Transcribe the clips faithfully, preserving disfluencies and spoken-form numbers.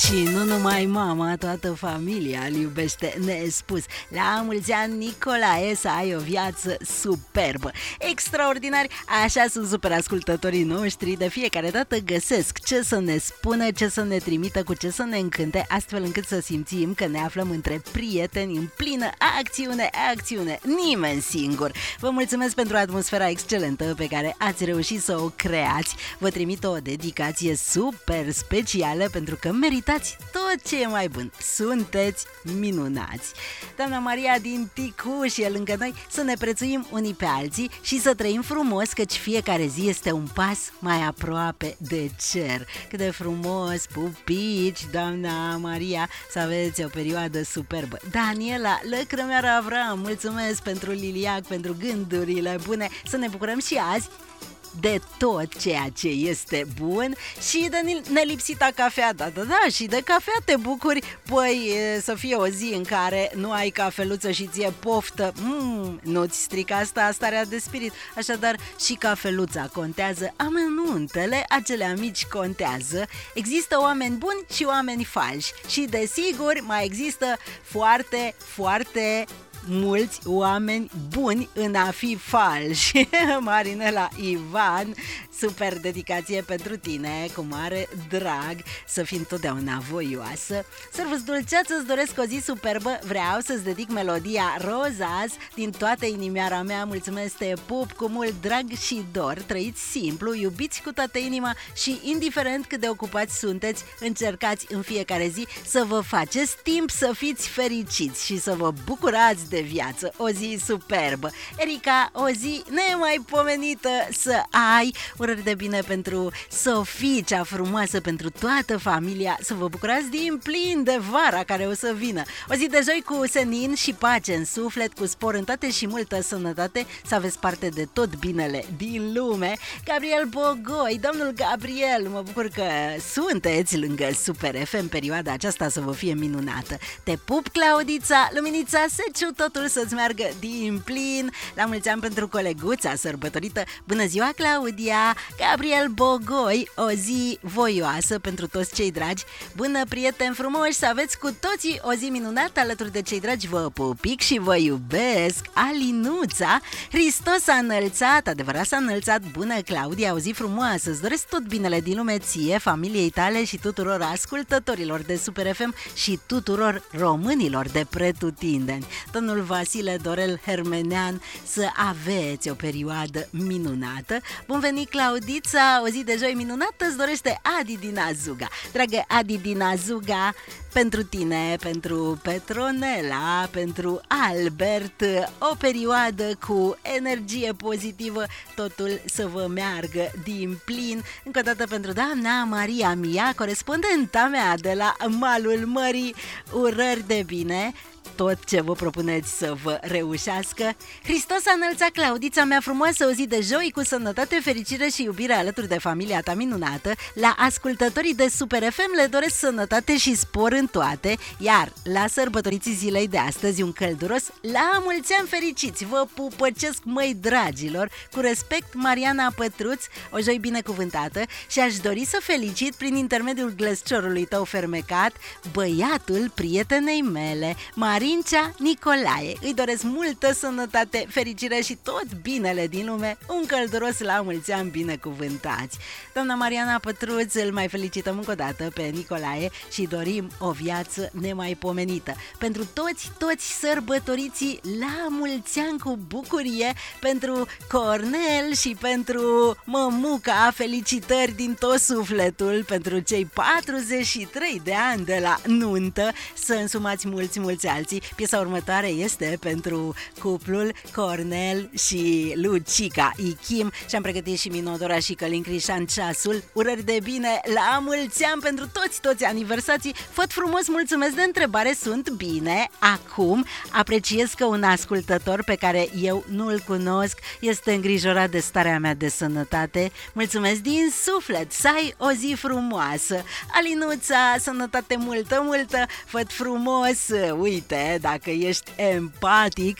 Și nu numai mama, toată familia îl iubește nespus. La mulți ani, Nicolae, să ai o viață superbă. Extraordinari, așa sunt super ascultătorii noștri. De fiecare dată găsesc ce să ne spună, ce să ne trimită, cu ce să ne încânte, astfel încât să simțim că ne aflăm între prieteni în plină acțiune, acțiune, nimeni singur. Vă mulțumesc pentru atmosfera excelentă pe care ați reușit să o creați. Vă trimit o dedicație super specială pentru că meritați tot ce e mai bun. Sunteți minunați. Doamna Maria din Ticuș e lângă noi, să ne prețuim unii pe alții și să trăim frumos, căci fiecare zi este un pas mai aproape de cer. Cât de frumos, pupici, doamna Maria, să aveți o perioadă superbă. Daniela, Lăcrămeara Avram, mulțumesc pentru liliac, pentru gândurile bune. Să ne bucurăm și azi de tot ceea ce este bun și de nelipsita cafea. Da, da, da, și de cafea te bucuri. Păi să fie o zi în care nu ai cafeluță și ție poftă, mm, nu-ți strică asta starea de spirit. Așadar și cafeluța contează, amănuntele, acelea mici contează. Există oameni buni și oameni falși și desigur mai există foarte, foarte mulți oameni buni în a fi falși. Marinela Ivan, super dedicație pentru tine, cu mare drag, să fii întotdeauna voioasă. Servus dulceață, îți doresc o zi superbă, vreau să-ți dedic melodia Rozaz din toată inimioara mea. Mulțumesc, te pup cu mult drag și dor, trăiți simplu, iubiți cu toată inima și indiferent cât de ocupați sunteți, încercați în fiecare zi să vă faceți timp să fiți fericiți și să vă bucurați de viață. O zi superbă. Erica, o zi nemaipomenită să ai. Urări de bine pentru Sofie, cea frumoasă, pentru toată familia. Să vă bucurați din plin de vara care o să vină. O zi de joi cu senin și pace în suflet, cu spor în toate și multă sănătate, să aveți parte de tot binele din lume. Gabriel Bogoi, domnul Gabriel, mă bucur că sunteți lângă Super F M, perioada aceasta să vă fie minunată. Te pup, Claudița, Luminița Seciu, totul să-ți meargă din plin. La mulți ani pentru coleguța sărbătorită. Bună ziua, Claudia! Gabriel Bogoi, o zi voioasă pentru toți cei dragi. Bună, prieteni frumoși, să aveți cu toții o zi minunată alături de cei dragi. Vă pupic și vă iubesc. Alinuța, Hristos a înălțat, adevărat s-a înălțat. Bună, Claudia, o zi frumoasă. Îți doresc tot binele din lume ție, familiei tale și tuturor ascultătorilor de Super F M și tuturor românilor de pretutindeni. Domnul Vasile Dorel Hermenean, să aveți o perioadă minunată. Bun venit, Claudița, o zi de joi minunată, îți dorește Adi din Azuga. Dragă Adi din Azuga, pentru tine, pentru Petronela, pentru Albert, o perioadă cu energie pozitivă, totul să vă meargă din plin. Încă o dată pentru doamna Maria Mia, corespondenta mea de la malul mării, urări de bine. Tot ce vă propuneți să vă reușească. Hristos a înălțat, Claudița mea frumoasă, o zi de joi cu sănătate, fericire și iubire alături de familia ta minunată. La ascultătorii de Super F M le doresc sănătate și spor în toate, iar la sărbătoriții zilei de astăzi un călduros la mulți ani fericiți. Vă pupăcesc, măi dragilor, cu respect, Mariana Pătruț, o joi binecuvântată, și aș dori să felicit prin intermediul glăsciorului tău fermecat băiatul prietenei mele, Marincea Nicolae. Îi doresc multă sănătate, fericire și tot binele din lume. Un călduros la mulți ani binecuvântați. Doamna Mariana Pătruț, îl mai felicităm încă o dată pe Nicolae și dorim o viață nemaipomenită. Pentru toți, toți sărbătoriții, la mulți ani cu bucurie. Pentru Cornel și pentru mămuca, felicitări din tot sufletul pentru cei patruzeci și trei de ani de la nuntă. Să însumați mulți, mulți alții. Piesa următoare este pentru cuplul Cornel și Lucica Ichim și am pregătit și Minodora și Călin Crișan ceasul. Urări de bine, la mulți ani pentru toți, toți aniversații. Făt frumos, mulțumesc de întrebare, sunt bine. Acum apreciez că un ascultător pe care eu nu-l cunosc este îngrijorat de starea mea de sănătate. Mulțumesc din suflet, să ai o zi frumoasă. Alinuța, sănătate multă, multă, făt frumos. Uite, dacă ești empatic,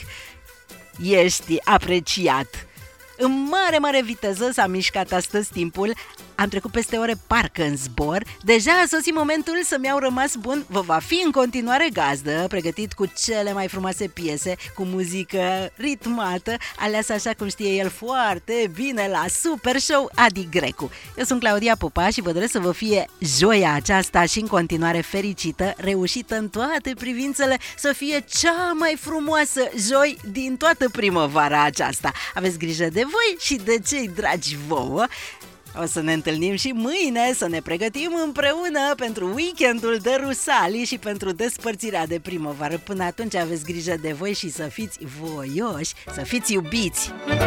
ești apreciat. În mare, mare viteză s-a mișcat astăzi timpul. am trecut peste ore parcă în zbor. Deja a sosit momentul să-mi iau rămas bun. Vă va fi în continuare gazdă, pregătit cu cele mai frumoase piese, cu muzică ritmată, aleasă așa cum știe el foarte bine la Super Show, Adi Grecu. Eu sunt Claudia Popa și vă doresc să vă fie joia aceasta și în continuare fericită, reușită în toate privințele, să fie cea mai frumoasă joi din toată primăvara aceasta. Aveți grijă de voi și de cei dragi vouă. O să ne întâlnim și mâine să ne pregătim împreună pentru weekendul de Rusalii și pentru despărțirea de primăvară. Până atunci aveți grijă de voi și să fiți voioși, să fiți iubiți!